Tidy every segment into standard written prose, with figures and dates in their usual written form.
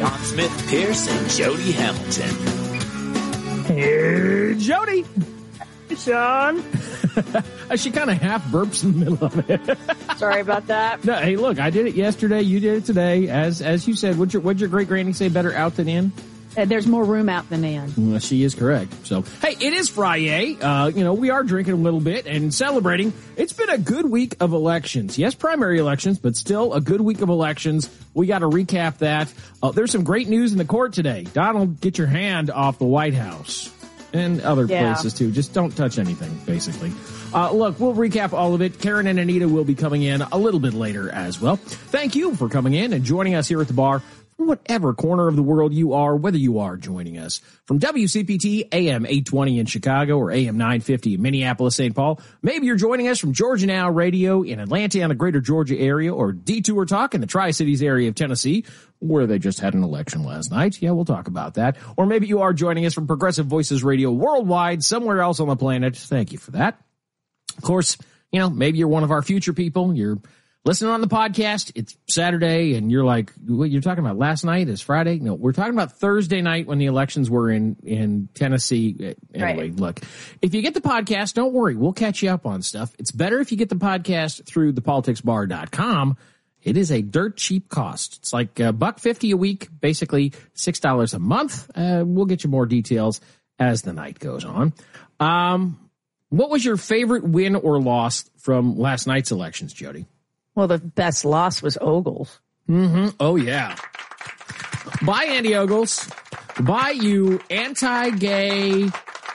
Sean Smith Pierce and Jody Hamilton. Hey, Jody. Hey, Sean. She kind of half burps in the middle of it. Sorry about that. No, hey, look, I did it yesterday. You did it today. As you said, what'd your great granny say? Better out than in. There's more room out than in. Well, she is correct. So, hey, it is Friday. We are drinking a little bit and celebrating. It's been a good week of elections. Yes, primary elections, but still a good week of elections. We got to recap that. There's some great news in the court today. Donald, get your hand off the White House and other places too. Just don't touch anything, basically. Look, we'll recap all of it. Karen and Anita will be coming in a little bit later as well. Thank you for coming in and joining us here at the bar. From whatever corner of the world you are, whether you are joining us from WCPT AM 820 in Chicago or AM 950 in Minneapolis, St. Paul. Maybe you're joining us from Georgia Now Radio in Atlanta and the greater Georgia area, or Detour Talk in the Tri-Cities area of Tennessee, where they just had an election last night. Yeah, we'll talk about that. Or maybe you are joining us from Progressive Voices Radio worldwide, somewhere else on the planet. Thank you for that. Of course, maybe you're one of our future people. You're listening on the podcast. It's Saturday, and you're like, what you're talking about last night is Friday? No, we're talking about Thursday night when the elections were in Tennessee. Anyway, right. Look, if you get the podcast, don't worry. We'll catch you up on stuff. It's better if you get the podcast through thepoliticsbar.com. It is a dirt cheap cost. It's like $1.50 a week, basically $6 a month. We'll get you more details as the night goes on. What was your favorite win or loss from last night's elections, Jody? Well, the best loss was Ogles. Mm-hmm. Oh, yeah. Bye, Andy Ogles. Bye, you anti-gay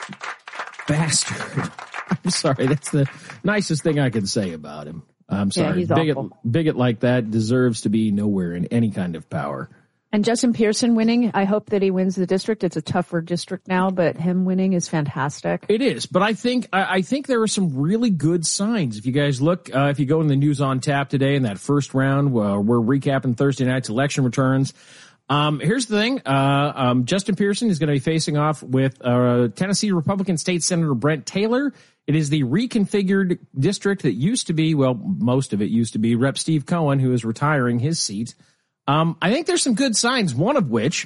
bastard. I'm sorry. That's the nicest thing I can say about him. I'm sorry. Yeah, bigot like that deserves to be nowhere in any kind of power. And Justin Pearson winning, I hope that he wins the district. It's a tougher district now, but him winning is fantastic. It is, but I think there are some really good signs. If you guys look, if you go in the News on Tap today in that first round, we're recapping Thursday night's election returns. Here's the thing. Justin Pearson is going to be facing off with Tennessee Republican State Senator Brent Taylor. It is the reconfigured district that used to be, well, most of it used to be Rep. Steve Cohen, who is retiring his seat. I think there's some good signs, one of which,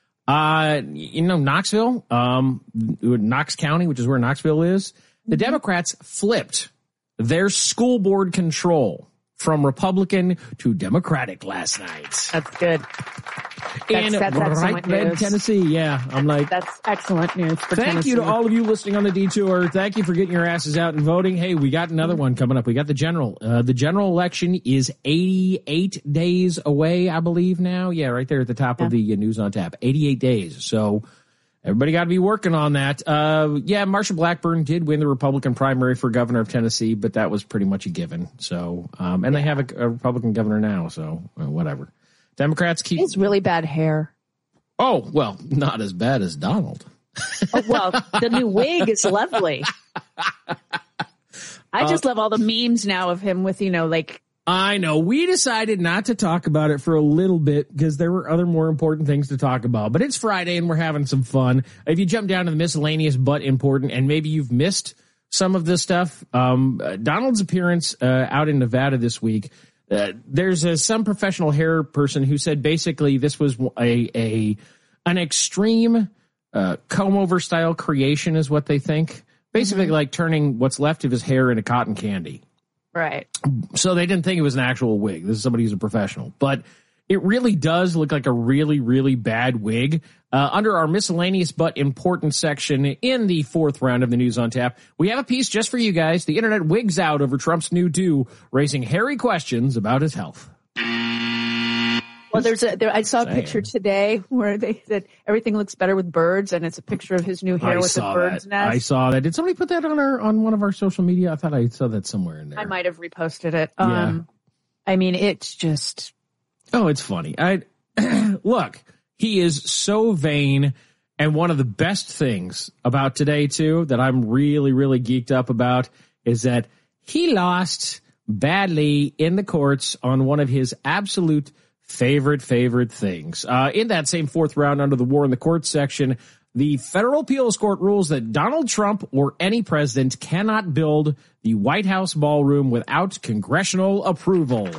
Knoxville, Knox County, which is where Knoxville is, the Democrats flipped their school board control from Republican to Democratic last night. That's good. In right Tennessee, yeah. I'm like, that's excellent news for Tennessee. Tennessee. You to all of you listening on the Detour. Thank you for getting your asses out and voting. Hey, we got another one coming up. We got the general. The general election is 88 days away, I believe now. Yeah, right there at the top of the News on Tap. 88 days. So everybody got to be working on that. Marsha Blackburn did win the Republican primary for governor of Tennessee, but that was pretty much a given. So, they have a Republican governor now, so whatever. Democrats keep... It's really bad hair. Oh, well, not as bad as Donald. Oh, well, the new wig is lovely. I just love all the memes now of him with, I know. We decided not to talk about it for a little bit because there were other more important things to talk about. But it's Friday and we're having some fun. If you jump down to the miscellaneous but important, and maybe you've missed some of this stuff, Donald's appearance out in Nevada this week, there's some professional hair person who said basically this was an extreme comb-over style creation is what they think. Basically like turning what's left of his hair into cotton candy. Right. So they didn't think it was an actual wig. This is somebody who's a professional. But it really does look like a really, really bad wig. Under our miscellaneous but important section in the fourth round of the News on Tap, we have a piece just for you guys. The internet wigs out over Trump's new do, raising hairy questions about his health. Well, I saw a picture today where they said everything looks better with birds, and it's a picture of his new hair with the bird's nest. I saw that. Did somebody put that on one of our social media? I thought I saw that somewhere in there. I might have reposted it. Yeah. I mean, it's just... Oh, it's funny. Look, he is so vain, and one of the best things about today, too, that I'm really, really geeked up about is that he lost badly in the courts on one of his absolute favorite things. In that same fourth round under the War in the Courts section, the Federal Appeals Court rules that Donald Trump or any president cannot build the White House ballroom without congressional approval.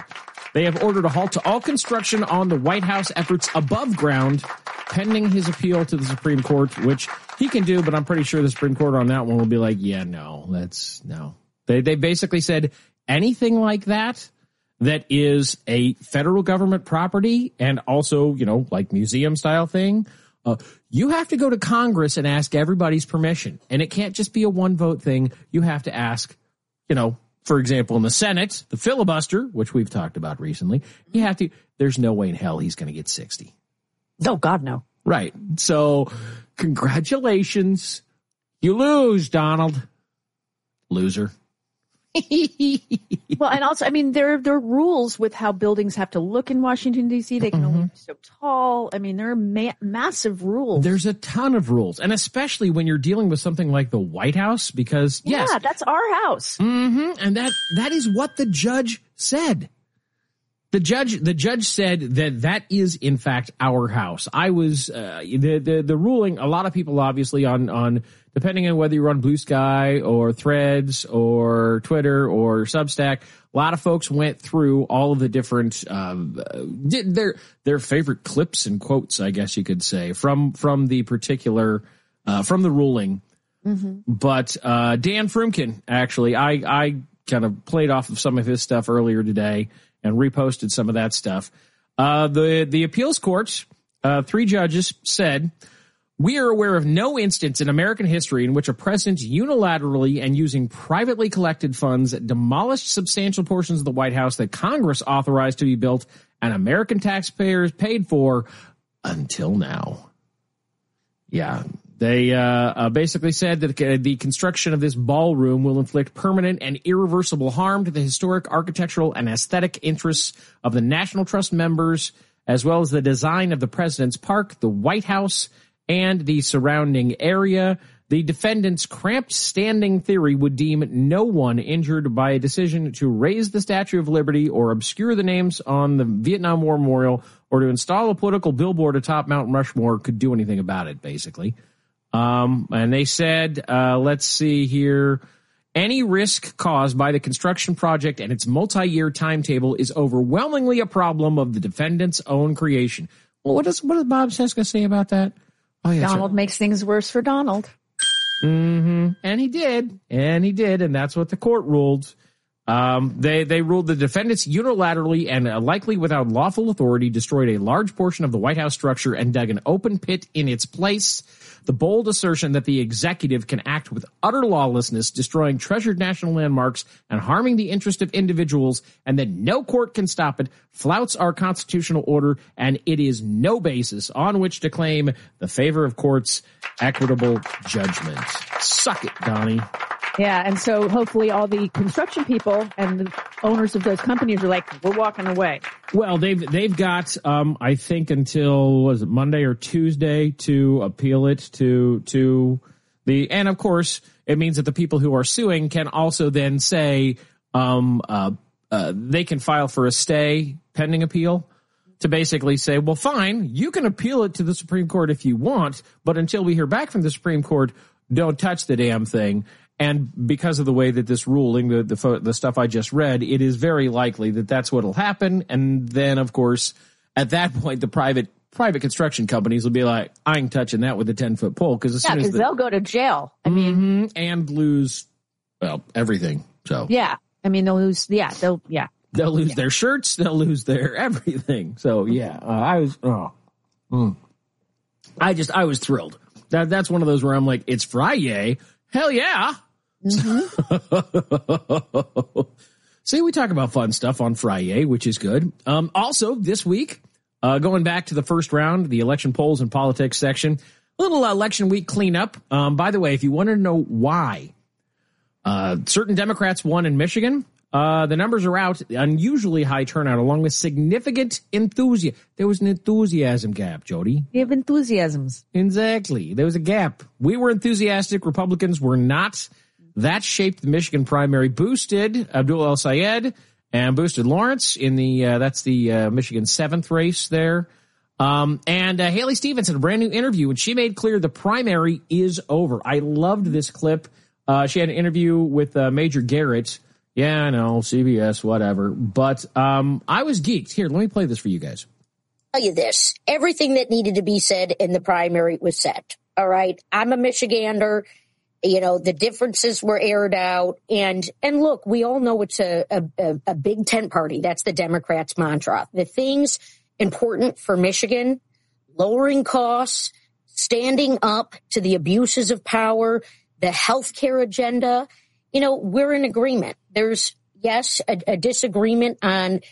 They have ordered a halt to all construction on the White House efforts above ground, pending his appeal to the Supreme Court, which he can do, but I'm pretty sure the Supreme Court on that one will be like, yeah, no. They basically said anything like that is a federal government property and also, like museum style thing, you have to go to Congress and ask everybody's permission. And it can't just be a one vote thing. You have to ask, for example, in the Senate, the filibuster, which we've talked about recently, there's no way in hell he's going to get 60. Oh, God, no. Right. So congratulations. You lose, Donald. Loser. Well, and also, there are rules with how buildings have to look in Washington, D.C. They can only be so tall. There are massive rules. There's a ton of rules, and especially when you're dealing with something like the White House, because, yes. Yeah, that's our house. And that is what the judge said. The judge said that is, in fact, our house. I was, the ruling, a lot of people obviously on depending on whether you're on Blue Sky or Threads or Twitter or Substack, a lot of folks went through all of the different, their favorite clips and quotes, I guess you could say, from the particular, from the ruling. Mm-hmm. But, Dan Frumkin, actually, I kind of played off of some of his stuff earlier today and reposted some of that stuff. The appeals court, 3 judges said, we are aware of no instance in American history in which a president unilaterally and using privately collected funds demolished substantial portions of the White House that Congress authorized to be built and American taxpayers paid for until now. Yeah. They basically said that the construction of this ballroom will inflict permanent and irreversible harm to the historic, architectural, and aesthetic interests of the National Trust members, as well as the design of the President's Park, the White House, and the surrounding area. The defendant's cramped standing theory would deem no one injured by a decision to raise the Statue of Liberty or obscure the names on the Vietnam War Memorial or to install a political billboard atop Mount Rushmore could do anything about it, basically. And they said, let's see here, any risk caused by the construction project and its multi-year timetable is overwhelmingly a problem of the defendant's own creation. Well, what does Bob Cesca say about that? Oh, yeah, Donald makes things worse for Donald. Mm-hmm. And he did. And that's what the court ruled. They ruled the defendants unilaterally and likely without lawful authority destroyed a large portion of the White House structure and dug an open pit in its place. The bold assertion that the executive can act with utter lawlessness, destroying treasured national landmarks and harming the interest of individuals, and that no court can stop it, flouts our constitutional order, and it is no basis on which to claim the favor of court's equitable judgment. Suck it, Donnie. Yeah, and so hopefully all the construction people and the owners of those companies are like, we're walking away. Well, they've got, I think until, was it Monday or Tuesday to appeal it to the, and of course, it means that the people who are suing can also then say, they can file for a stay pending appeal to basically say, well, fine, you can appeal it to the Supreme Court if you want, but until we hear back from the Supreme Court, don't touch the damn thing. And because of the way that this ruling, the stuff I just read, it is very likely that that's what will happen. And then, of course, at that point, the private construction companies will be like, I ain't touching that with a 10-foot pole. Because they'll go to jail. I mean, and lose, well, everything. So yeah, I mean, they'll lose. Yeah, they'll lose their shirts. They'll lose their everything. So yeah, I was thrilled. That's one of those where I'm like, it's Friday. Hell yeah. Mm-hmm. See, we talk about fun stuff on Friday, which is good. Also, this week, going back to the first round, the election polls and politics section, a little election week cleanup. By the way, if you want to know why certain Democrats won in Michigan, the numbers are out. Unusually high turnout, along with significant enthusiasm. There was an enthusiasm gap, Jody. You have enthusiasms. Exactly. There was a gap. We were enthusiastic. Republicans were not. That shaped the Michigan primary, boosted Abdul El-Sayed and boosted Lawrence in the, that's the Michigan 7th race there. And Haley Stevens had a brand new interview and she made clear the primary is over. I loved this clip. She had an interview with Major Garrett Yeah, I know, CBS, whatever. But I was geeked. Here, let me play this for you guys. Tell you this, everything that needed to be said in the primary was said. All right. I'm a Michigander. The differences were aired out. And look, we all know it's a big tent party. That's the Democrats' mantra. The things important for Michigan, lowering costs, standing up to the abuses of power, the healthcare agenda, we're in agreement. There's, yes, a disagreement on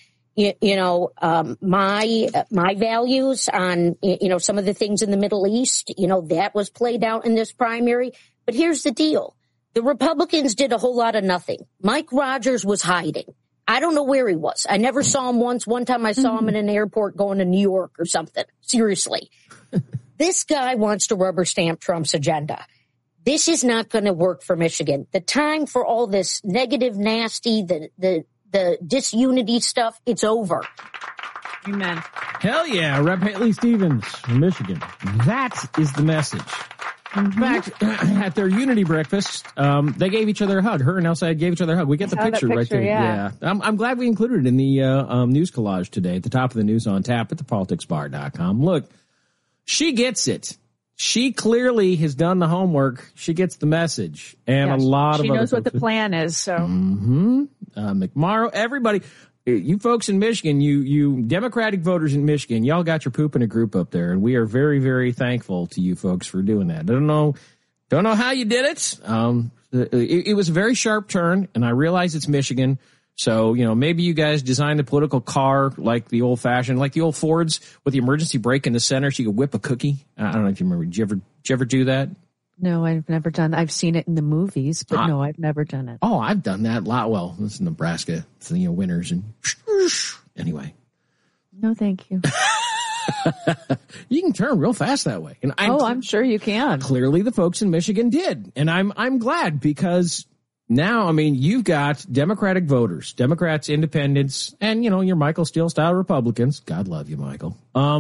my values on, some of the things in the Middle East, that was played out in this primary. But here's the deal. The Republicans did a whole lot of nothing. Mike Rogers was hiding. I don't know where he was. I never saw him once. One time I saw him in an airport going to New York or something. Seriously. This guy wants to rubber stamp Trump's agenda. This is not going to work for Michigan. The time for all this negative, nasty, the disunity stuff, it's over. Amen. Hell yeah, Rep. Haley Stevens from Michigan. That is the message. In fact, at their unity breakfast, they gave each other a hug. Her and El Sayed gave each other a hug. We get the picture right there. Yeah. I'm glad we included it in the news collage today at the top of the news on tap at thepoliticsbar.com. Look, she gets it. She clearly has done the homework. She gets the message. And a lot of she knows what the plan is. So McMorrow, everybody, you folks in Michigan, you Democratic voters in Michigan, y'all got your poop in a group up there. And we are very, very thankful to you folks for doing that. I don't know how you did it. It was a very sharp turn, and I realize it's Michigan. So, maybe you guys designed a political car like the old Fords with the emergency brake in the center so you could whip a cookie. I don't know if you remember. Did you ever do that? No, I've never done. I've seen it in the movies, but no, I've never done it. Oh, I've done that a lot. Well, this is Nebraska, it's winters and anyway. No, thank you. You can turn real fast that way. And I'm sure you can. Clearly the folks in Michigan did. And I'm glad because now, you've got Democratic voters, Democrats, independents, and, your Michael Steele style Republicans. God love you, Michael.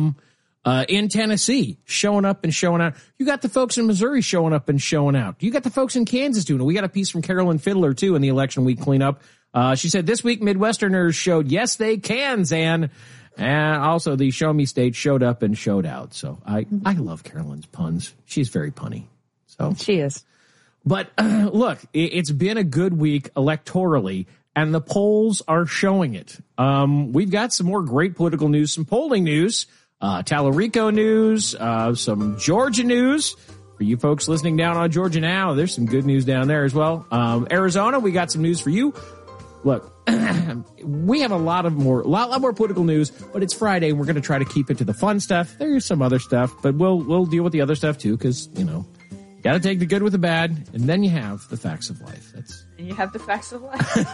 In Tennessee, showing up and showing out. You got the folks in Missouri showing up and showing out. You got the folks in Kansas doing it. We got a piece from Carolyn Fiddler, too, in the election week cleanup. She said, this week, Midwesterners showed yes, they can, Zan. And also the Show Me State showed up and showed out. So I love Carolyn's puns. She's very punny. So she is. But look, it's been a good week electorally, and the polls are showing it. We've got some more great political news, some polling news, Tallarico news, some Georgia news. For you folks listening down on Georgia Now, there's some good news down there as well. Arizona, we got some news for you. Look, we have a lot more political news, but it's Friday, and we're going to try to keep it to the fun stuff. There's some other stuff, but we'll deal with the other stuff too, because got to take the good with the bad, and then you have the facts of life. And you have the facts of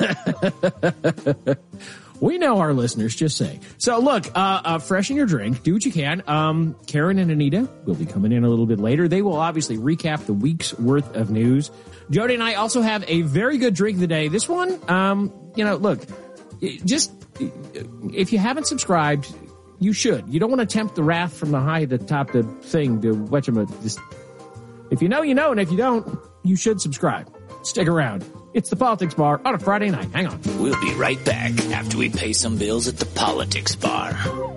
life. We know our listeners, just say. So look, freshen your drink. Do what you can. Karen and Anita will be coming in a little bit later. They will obviously recap the week's worth of news. Jody and I also have a very good drink of the day. This one, look, just if you haven't subscribed, you should. You don't want to tempt the wrath from the high to top the thing to watch them. If you know, and if you don't, you should subscribe. Stick around. It's the Politics Bar on a Friday night. Hang on. We'll be right back after we pay some bills at the Politics Bar.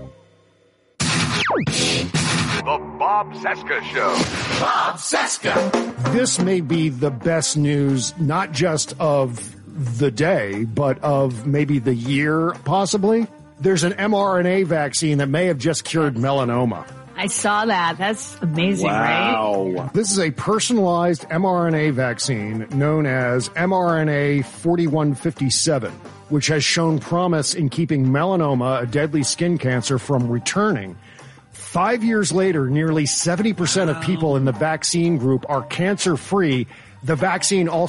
The Bob Cesca Show. Bob Cesca. This may be the best news, not just of the day, but of maybe the year, possibly. There's an mRNA vaccine that may have just cured melanoma. I saw that. That's amazing, right? This is a personalized mRNA vaccine known as mRNA 4157, which has shown promise in keeping melanoma, a deadly skin cancer, from returning. 5 years later, nearly 70% of people in the vaccine group are cancer-free. The vaccine also